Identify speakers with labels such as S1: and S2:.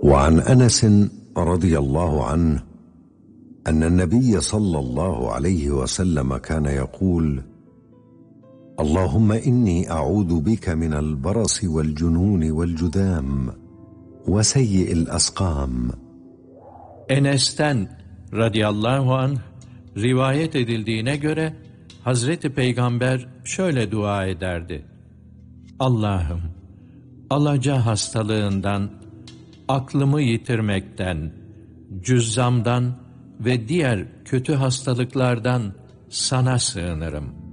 S1: وعن أنس رضي الله عنه أن النبي صلى الله عليه وسلم كان يقول: اللهم إني أعوذ بك من البرص والجنون والجذام وسيء الأسقام.
S2: Enes'ten radıyallahu anh rivayet edildiğine göre Hazreti Peygamber şöyle dua ederdi: Allah'ım, alaca hastalığından, aklımı yitirmekten, cüzzamdan ve diğer kötü hastalıklardan sana sığınırım.